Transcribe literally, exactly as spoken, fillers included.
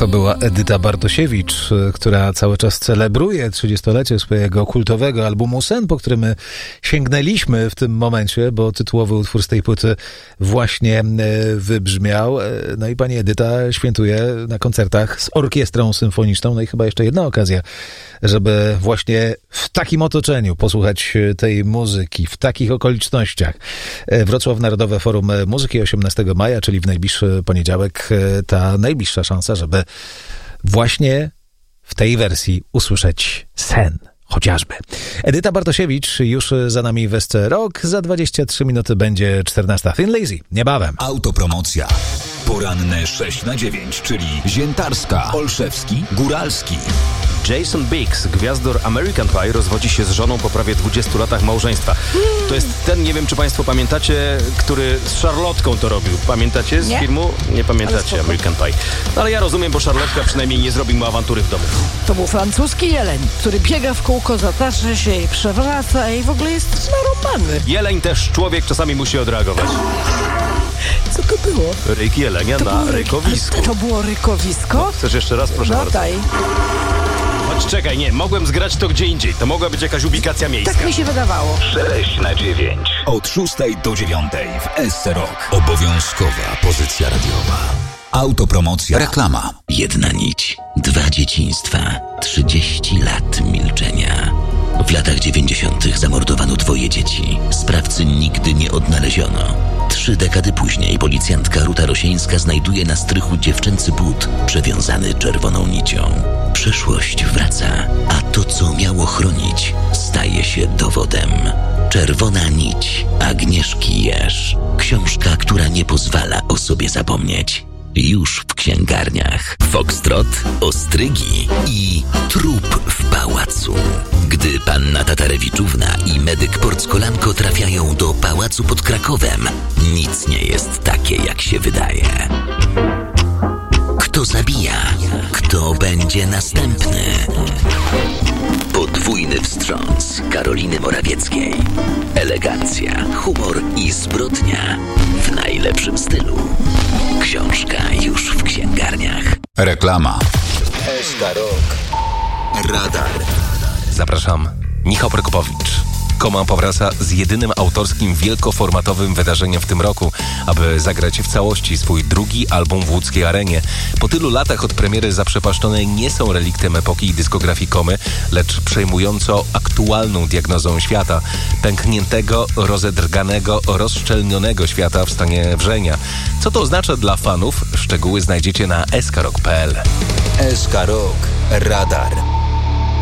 To była Edyta Bartosiewicz, która cały czas celebruje trzydziestolecie swojego kultowego albumu Sen, po którym my sięgnęliśmy w tym momencie, bo tytułowy utwór z tej płyty właśnie wybrzmiał. No i pani Edyta świętuje na koncertach z orkiestrą symfoniczną. No i chyba jeszcze jedna okazja, żeby właśnie w takim otoczeniu posłuchać tej muzyki, w takich okolicznościach. Wrocław Narodowe Forum Muzyki osiemnastego maja, czyli w najbliższy poniedziałek, ta najbliższa szansa, żeby właśnie w tej wersji usłyszeć Sen. Chociażby. Edyta Bartosiewicz już za nami w S C Rock. Za dwadzieścia trzy minuty będzie czternasta. Thin Lazy. Niebawem. Autopromocja. Poranne sześć na dziewięć, czyli Ziętarska, Olszewski, Góralski. Jason Biggs, gwiazdor American Pie, rozwodzi się z żoną po prawie dwudziestu latach małżeństwa. To jest ten, nie wiem czy państwo pamiętacie, który z Szarlotką to robił. Pamiętacie z nie? filmu? Nie pamiętacie American Pie. No, ale ja rozumiem, bo Szarlotka przynajmniej nie zrobi mu awantury w domu. To był francuski jeleń, który biega w kółko, zatacza się i przewraca i w ogóle jest narąbany. Jeleń też człowiek czasami musi odreagować. Co to było? Ryk jelenia To na było ry- rykowisku. To było rykowisko? No, chcesz jeszcze raz? Proszę no bardzo. daj. Chodź, czekaj, nie, mogłem zgrać to gdzie indziej. To mogła być jakaś ubikacja miejska. Tak mi się wydawało. sześć na dziewięć. Od szóstej do dziewiątej w S C Rock. Obowiązkowa pozycja radiowa. Autopromocja. Reklama. Jedna nić, dwa dzieciństwa, trzydzieści lat milczenia. W latach dziewięćdziesiątych zamordowano dwoje dzieci. Sprawcy nigdy nie odnaleziono. Trzy dekady później policjantka Ruta Rosieńska znajduje na strychu dziewczęcy but przewiązany czerwoną nicią. Przeszłość wraca, a to, co miało chronić, staje się dowodem. Czerwona nić Agnieszki Jerz. Książka, która nie pozwala o sobie zapomnieć. Już w księgarniach. Foxtrot, ostrygi i trup w pałacu. Gdy panna Tatarewiczówna i medyk Porckolanko trafiają do pałacu pod Krakowem, nic nie jest takie, jak się wydaje. Kto zabija? Kto będzie następny? Podwójny wstrząs Karoliny Morawieckiej. Elegancja, humor i zbrodnia w najlepszym stylu. Książka już w księgarniach. Reklama. S K Rock. Radar. Zapraszam, Michał Prokopowicz. Koma powraca z jedynym autorskim wielkoformatowym wydarzeniem w tym roku, aby zagrać w całości swój drugi album w łódzkiej arenie. Po tylu latach od premiery zaprzepaszczone nie są reliktem epoki i dyskografii Komy, lecz przejmująco aktualną diagnozą świata. Pękniętego, rozedrganego, rozszczelnionego świata w stanie wrzenia. Co to oznacza dla fanów? Szczegóły znajdziecie na s k rock kropka p l. S K Rock. Radar.